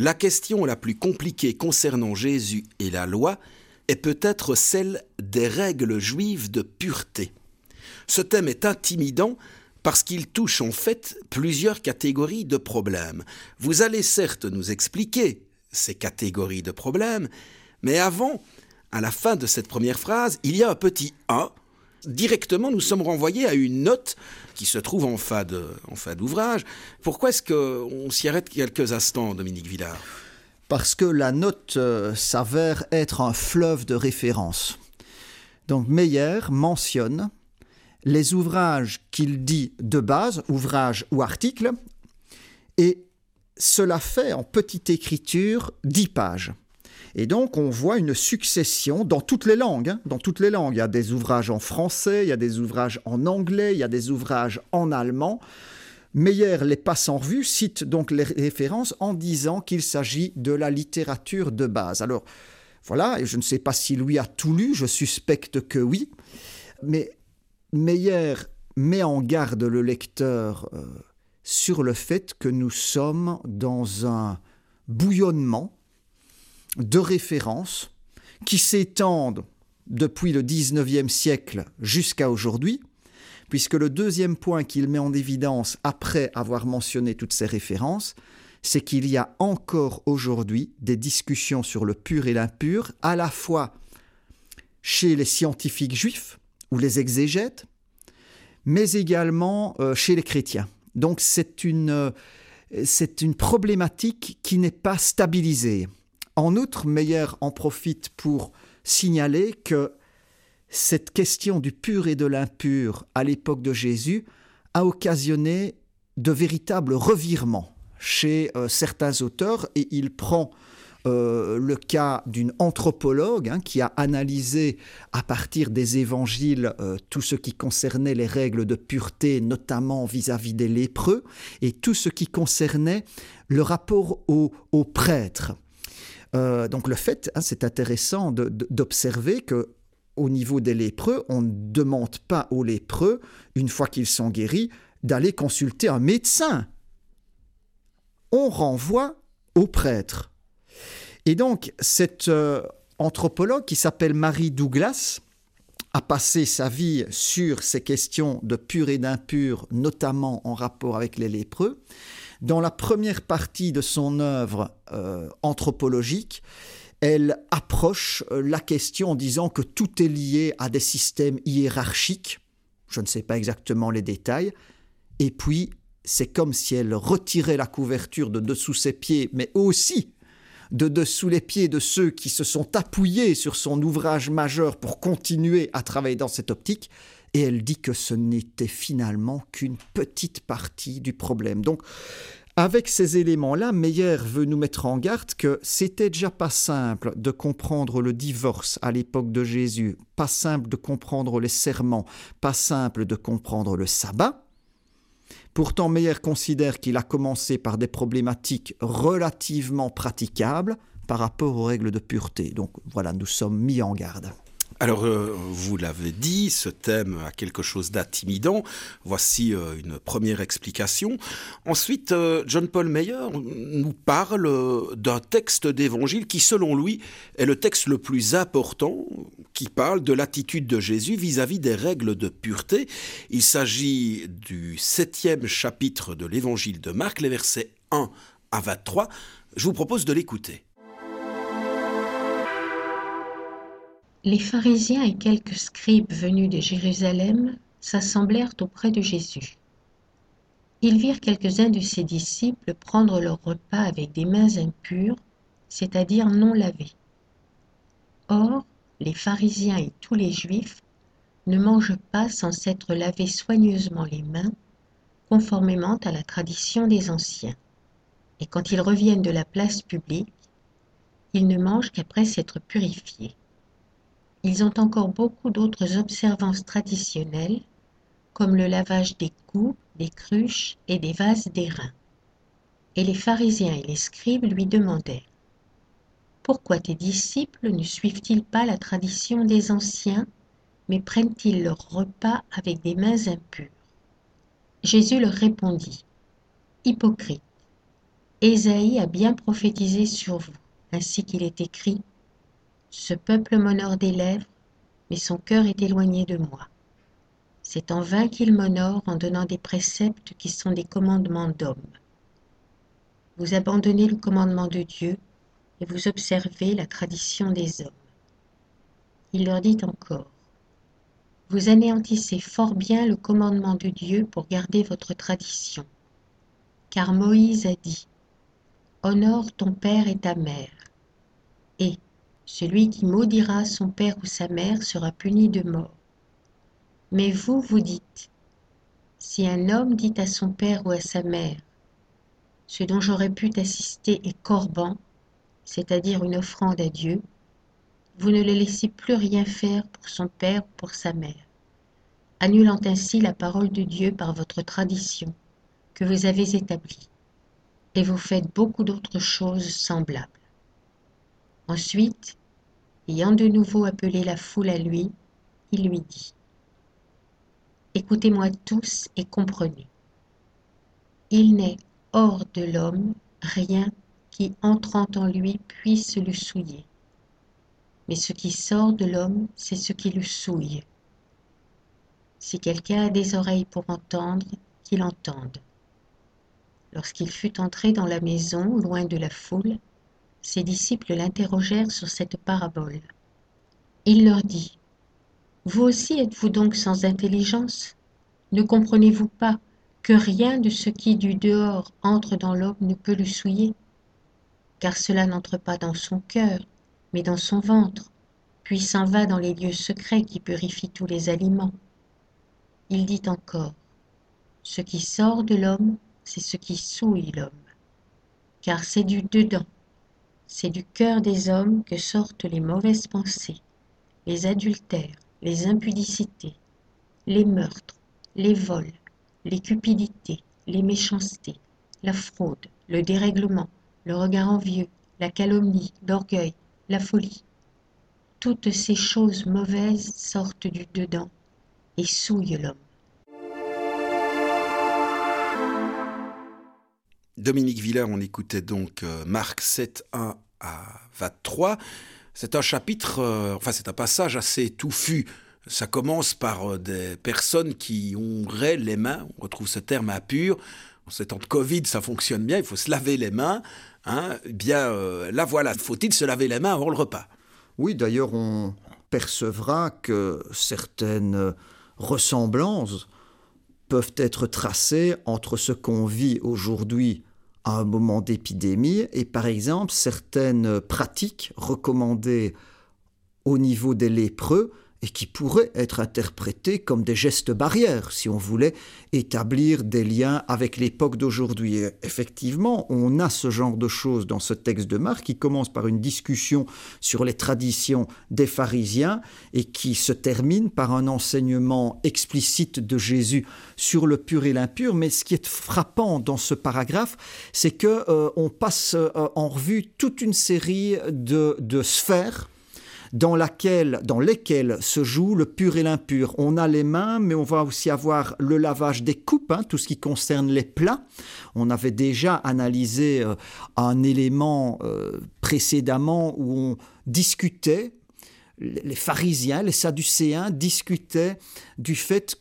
La question la plus compliquée concernant Jésus et la loi est peut-être celle des règles juives de pureté. Ce thème est intimidant parce qu'il touche en fait plusieurs catégories de problèmes. Vous allez certes nous expliquer ces catégories de problèmes, mais avant, à la fin de cette première phrase, il y a un petit « a ». Directement, nous sommes renvoyés à une note qui se trouve en fin d'ouvrage. Pourquoi est-ce qu'on s'y arrête quelques instants, Dominique Villard ? Parce que la note s'avère être un fleuve de référence. Donc Meyer mentionne les ouvrages qu'il dit de base, ouvrages ou articles, et cela fait en petite écriture 10 pages. Et donc, on voit une succession dans toutes les langues. Dans toutes les langues, il y a des ouvrages en français, il y a des ouvrages en anglais, il y a des ouvrages en allemand. Meyer les passe en revue, cite donc les références en disant qu'il s'agit de la littérature de base. Alors, voilà, et je ne sais pas si lui a tout lu, je suspecte que oui, mais Meyer met en garde le lecteur sur le fait que nous sommes dans un bouillonnement de références qui s'étendent depuis le XIXe siècle jusqu'à aujourd'hui, puisque le deuxième point qu'il met en évidence après avoir mentionné toutes ces références, c'est qu'il y a encore aujourd'hui des discussions sur le pur et l'impur, à la fois chez les scientifiques juifs ou les exégètes, mais également chez les chrétiens. Donc c'est une problématique qui n'est pas stabilisée. En outre, Meyer en profite pour signaler que cette question du pur et de l'impur à l'époque de Jésus a occasionné de véritables revirements chez certains auteurs, et il prend le cas d'une anthropologue qui a analysé à partir des évangiles tout ce qui concernait les règles de pureté, notamment vis-à-vis des lépreux, et tout ce qui concernait le rapport aux prêtres. Donc le fait, c'est intéressant d'observer qu'au niveau des lépreux, on ne demande pas aux lépreux, une fois qu'ils sont guéris, d'aller consulter un médecin. On renvoie aux prêtres. Et donc cette anthropologue qui s'appelle Mary Douglas a passé sa vie sur ces questions de pur et d'impur, notamment en rapport avec les lépreux. Dans la première partie de son œuvre anthropologique, elle approche la question en disant que tout est lié à des systèmes hiérarchiques. Je ne sais pas exactement les détails. Et puis, c'est comme si elle retirait la couverture de dessous ses pieds, mais aussi de dessous les pieds de ceux qui se sont appuyés sur son ouvrage majeur pour continuer à travailler dans cette optique. Et elle dit que ce n'était finalement qu'une petite partie du problème. Donc, avec ces éléments-là, Meyer veut nous mettre en garde que c'était déjà pas simple de comprendre le divorce à l'époque de Jésus, pas simple de comprendre les serments, pas simple de comprendre le sabbat. Pourtant, Meyer considère qu'il a commencé par des problématiques relativement praticables par rapport aux règles de pureté. Donc voilà, nous sommes mis en garde. Alors, vous l'avez dit, ce thème a quelque chose d'intimidant. Voici une première explication. Ensuite, John Paul Meyer nous parle d'un texte d'évangile qui, selon lui, est le texte le plus important, qui parle de l'attitude de Jésus vis-à-vis des règles de pureté. Il s'agit du 7e chapitre de l'évangile de Marc, les versets 1 à 23. Je vous propose de l'écouter. Les pharisiens et quelques scribes venus de Jérusalem s'assemblèrent auprès de Jésus. Ils virent quelques-uns de ses disciples prendre leur repas avec des mains impures, c'est-à-dire non lavées. Or, les pharisiens et tous les juifs ne mangent pas sans s'être lavés soigneusement les mains, conformément à la tradition des anciens. Et quand ils reviennent de la place publique, ils ne mangent qu'après s'être purifiés. Ils ont encore beaucoup d'autres observances traditionnelles, comme le lavage des coupes, des cruches et des vases d'airain. Et les pharisiens et les scribes lui demandèrent : « Pourquoi tes disciples ne suivent-ils pas la tradition des anciens, mais prennent-ils leur repas avec des mains impures ?» Jésus leur répondit : « Hypocrites, Ésaïe a bien prophétisé sur vous, ainsi qu'il est écrit: Ce peuple m'honore des lèvres, mais son cœur est éloigné de moi. C'est en vain qu'il m'honore en donnant des préceptes qui sont des commandements d'hommes. Vous abandonnez le commandement de Dieu et vous observez la tradition des hommes. Il leur dit encore: Vous anéantissez fort bien le commandement de Dieu pour garder votre tradition. Car Moïse a dit: Honore ton père et ta mère. Et celui qui maudira son père ou sa mère sera puni de mort. Mais vous, vous dites: Si un homme dit à son père ou à sa mère: Ce dont j'aurais pu t'assister est corban, c'est-à-dire une offrande à Dieu, vous ne le laissez plus rien faire pour son père ou pour sa mère, annulant ainsi la parole de Dieu par votre tradition que vous avez établie, et vous faites beaucoup d'autres choses semblables. Ensuite, ayant de nouveau appelé la foule à lui, il lui dit: Écoutez-moi tous et comprenez. Il n'est hors de l'homme rien qui, entrant en lui, puisse le souiller. Mais ce qui sort de l'homme, c'est ce qui le souille. Si quelqu'un a des oreilles pour entendre, qu'il entende. Lorsqu'il fut entré dans la maison, loin de la foule, ses disciples l'interrogèrent sur cette parabole. Il leur dit: Vous aussi êtes-vous donc sans intelligence? Ne comprenez-vous pas que rien de ce qui du dehors entre dans l'homme ne peut le souiller? Car cela n'entre pas dans son cœur, mais dans son ventre, puis s'en va dans les lieux secrets qui purifient tous les aliments. Il dit encore: Ce qui sort de l'homme, c'est ce qui souille l'homme. Car c'est du dedans, c'est du cœur des hommes que sortent les mauvaises pensées, les adultères, les impudicités, les meurtres, les vols, les cupidités, les méchancetés, la fraude, le dérèglement, le regard envieux, la calomnie, l'orgueil, la folie. Toutes ces choses mauvaises sortent du dedans et souillent l'homme. Dominique Villard, on écoutait donc Marc 7, 1 à 23. C'est un chapitre, c'est un passage assez touffu. Ça commence par des personnes qui auraient les mains, on retrouve ce terme impur. En ces temps de Covid, ça fonctionne bien, il faut se laver les mains. Là voilà, faut-il se laver les mains avant le repas? Oui, d'ailleurs, on percevra que certaines ressemblances peuvent être tracées entre ce qu'on vit aujourd'hui à un moment d'épidémie et par exemple certaines pratiques recommandées au niveau des lépreux et qui pourraient être interprétées comme des gestes barrières si on voulait établir des liens avec l'époque d'aujourd'hui. Et effectivement, on a ce genre de choses dans ce texte de Marc qui commence par une discussion sur les traditions des pharisiens et qui se termine par un enseignement explicite de Jésus sur le pur et l'impur. Mais ce qui est frappant dans ce paragraphe, c'est qu'on passe en revue toute une série de sphères dans lesquelles se joue le pur et l'impur. On a les mains, mais on va aussi avoir le lavage des coupes, tout ce qui concerne les plats. On avait déjà analysé un élément précédemment où on discutait, les pharisiens, les sadducéens discutaient du fait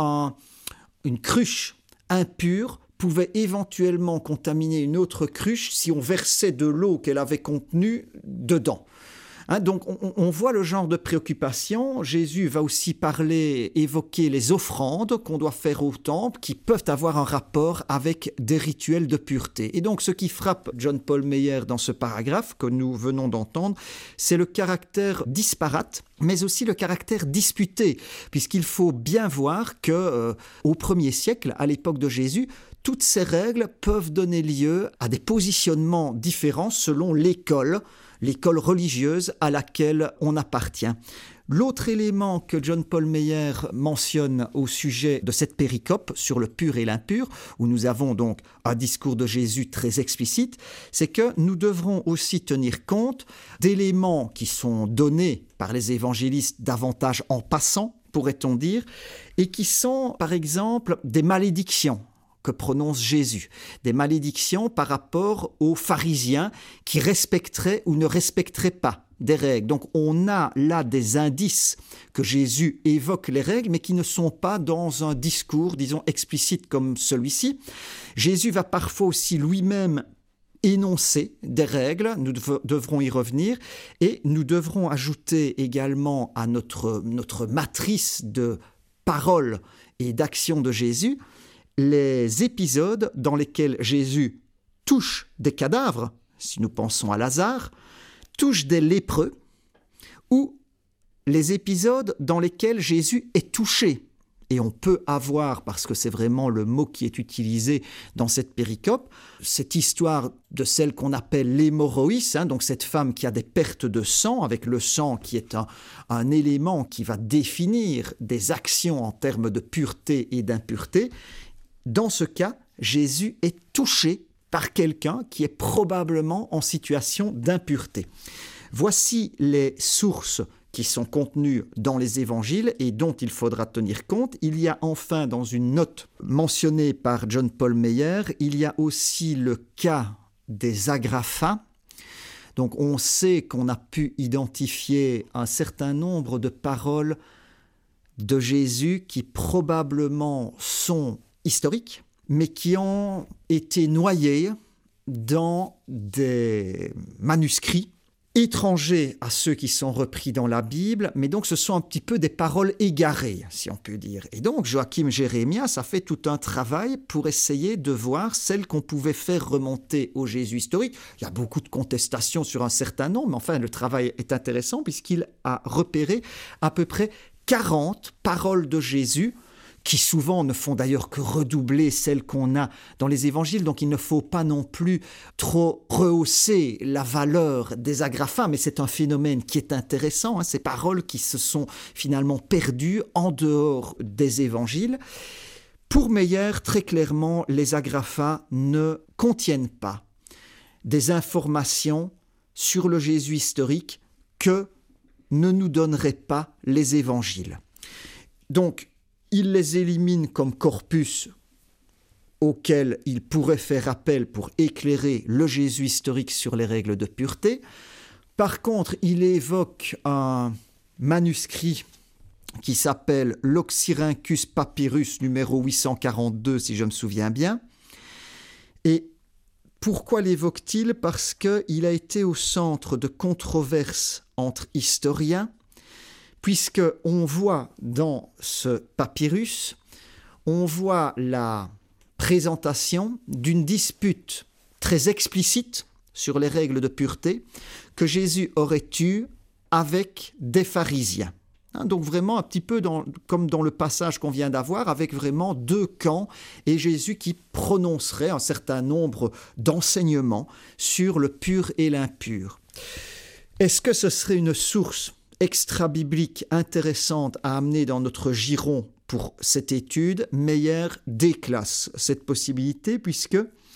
qu'une cruche impure pouvait éventuellement contaminer une autre cruche si on versait de l'eau qu'elle avait contenue dedans. Donc on voit le genre de préoccupation. Jésus va aussi évoquer les offrandes qu'on doit faire au temple qui peuvent avoir un rapport avec des rituels de pureté. Et donc ce qui frappe John Paul Meyer dans ce paragraphe que nous venons d'entendre, c'est le caractère disparate, mais aussi le caractère disputé, puisqu'il faut bien voir qu'au 1er siècle, à l'époque de Jésus, toutes ces règles peuvent donner lieu à des positionnements différents selon l'école religieuse à laquelle on appartient. L'autre élément que John Paul Meyer mentionne au sujet de cette péricope sur le pur et l'impur, où nous avons donc un discours de Jésus très explicite, c'est que nous devrons aussi tenir compte d'éléments qui sont donnés par les évangélistes davantage en passant, pourrait-on dire, et qui sont par exemple des malédictions, que prononce Jésus, des malédictions par rapport aux pharisiens qui respecteraient ou ne respecteraient pas des règles. Donc on a là des indices que Jésus évoque les règles, mais qui ne sont pas dans un discours, disons, explicite comme celui-ci. Jésus va parfois aussi lui-même énoncer des règles, nous devrons y revenir, et nous devrons ajouter également à notre matrice de paroles et d'actions de Jésus les épisodes dans lesquels Jésus touche des cadavres, si nous pensons à Lazare, touche des lépreux, ou les épisodes dans lesquels Jésus est touché. Et on peut avoir, parce que c'est vraiment le mot qui est utilisé dans cette péricope, cette histoire de celle qu'on appelle l'hémorroïs, donc cette femme qui a des pertes de sang, avec le sang qui est un élément qui va définir des actions en termes de pureté et d'impureté. Dans ce cas, Jésus est touché par quelqu'un qui est probablement en situation d'impureté. Voici les sources qui sont contenues dans les évangiles et dont il faudra tenir compte. Il y a enfin, dans une note mentionnée par John Paul Meyer, il y a aussi le cas des agrafas. Donc on sait qu'on a pu identifier un certain nombre de paroles de Jésus qui probablement sont historiques, mais qui ont été noyés dans des manuscrits étrangers à ceux qui sont repris dans la Bible, mais donc ce sont un petit peu des paroles égarées, si on peut dire. Et donc Joachim Jérémias a fait tout un travail pour essayer de voir celles qu'on pouvait faire remonter au Jésus historique. Il y a beaucoup de contestations sur un certain nombre, mais enfin le travail est intéressant puisqu'il a repéré à peu près 40 paroles de Jésus qui souvent ne font d'ailleurs que redoubler celles qu'on a dans les évangiles. Donc il ne faut pas non plus trop rehausser la valeur des agrafas, mais c'est un phénomène qui est intéressant, ces paroles qui se sont finalement perdues en dehors des évangiles. Pour Meyer, très clairement, les agrafas ne contiennent pas des informations sur le Jésus historique que ne nous donneraient pas les évangiles. Donc, il les élimine comme corpus auquel il pourrait faire appel pour éclairer le Jésus historique sur les règles de pureté. Par contre, il évoque un manuscrit qui s'appelle l'Oxyrhynchus Papyrus numéro 842, si je me souviens bien. Et pourquoi l'évoque-t-il ? Parce qu'il a été au centre de controverses entre historiens, puisqu'on voit dans ce papyrus, on voit la présentation d'une dispute très explicite sur les règles de pureté que Jésus aurait eue avec des pharisiens. Donc vraiment un petit peu comme dans le passage qu'on vient d'avoir, avec vraiment deux camps, et Jésus qui prononcerait un certain nombre d'enseignements sur le pur et l'impur. Est-ce que ce serait une source extra-biblique intéressante à amener dans notre giron pour cette étude? Meyer déclasse cette possibilité puisque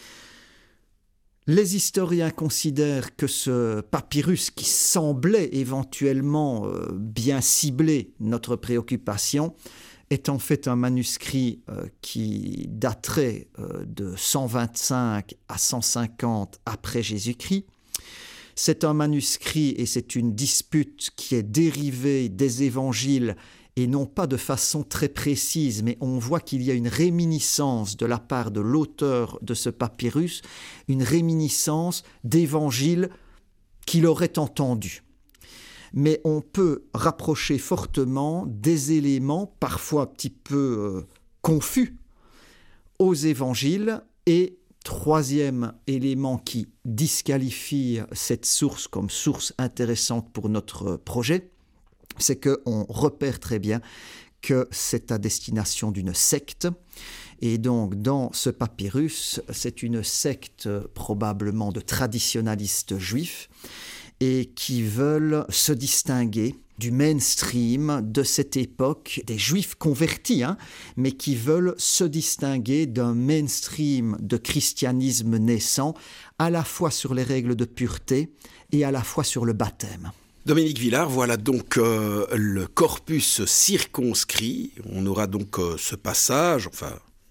les historiens considèrent que ce papyrus qui semblait éventuellement bien cibler notre préoccupation est en fait un manuscrit qui daterait de 125 à 150 après Jésus-Christ. C'est un manuscrit et c'est une dispute qui est dérivée des évangiles et non pas de façon très précise, mais on voit qu'il y a une réminiscence de la part de l'auteur de ce papyrus, une réminiscence d'évangiles qu'il aurait entendus. Mais on peut rapprocher fortement des éléments parfois un petit peu confus aux évangiles. Et troisième élément qui disqualifie cette source comme source intéressante pour notre projet, c'est qu'on repère très bien que c'est à destination d'une secte. Et donc, dans ce papyrus, c'est une secte probablement de traditionalistes juifs et qui veulent se distinguer du mainstream de cette époque, des juifs convertis, mais qui veulent se distinguer d'un mainstream de christianisme naissant, à la fois sur les règles de pureté et à la fois sur le baptême. Dominique Villard, voilà donc le corpus circonscrit. On aura donc ce passage, enfin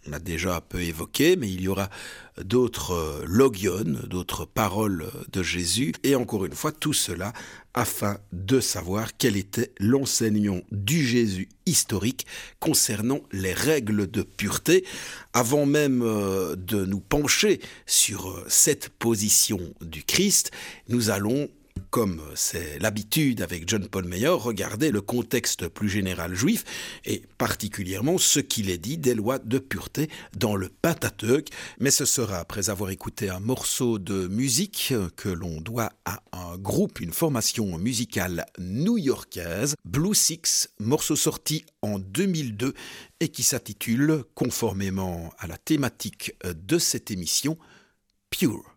on a déjà un peu évoqué, mais il y aura d'autres logion, d'autres paroles de Jésus, et encore une fois, tout cela afin de savoir quel était l'enseignement du Jésus historique concernant les règles de pureté. Avant même de nous pencher sur cette position du Christ, nous allons, comme c'est l'habitude avec John Paul Meyer, regarder le contexte plus général juif et particulièrement ce qu'il est dit des lois de pureté dans le Pentateuque. Mais ce sera après avoir écouté un morceau de musique que l'on doit à un groupe, une formation musicale new-yorkaise, Blue Six, morceau sorti en 2002 et qui s'intitule, conformément à la thématique de cette émission, Pure.